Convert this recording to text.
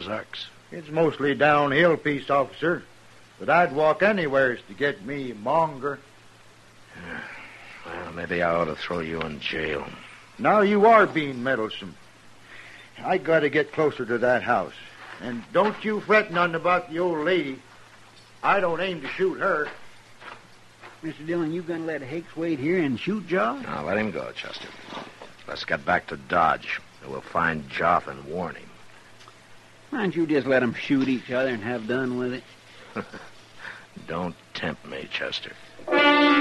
Ozarks? It's mostly downhill, peace officer. But I'd walk anywheres to get me monger. Well, maybe I ought to throw you in jail. Now you are being meddlesome. I gotta get closer to that house. And don't you fret none about the old lady. I don't aim to shoot her. Mr. Dillon, you gonna let Hicks wait here and shoot Joff? Now, let him go, Chester. Let's get back to Dodge. We'll find Joff and warn him. Why don't you just let them shoot each other and have done with it? Don't tempt me, Chester.